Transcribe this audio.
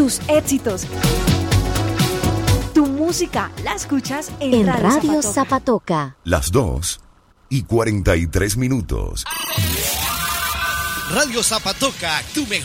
tus éxitos. Tu música la escuchas en Radio Zapatoca. Las 2:43. Radio Zapatoca, tu mejor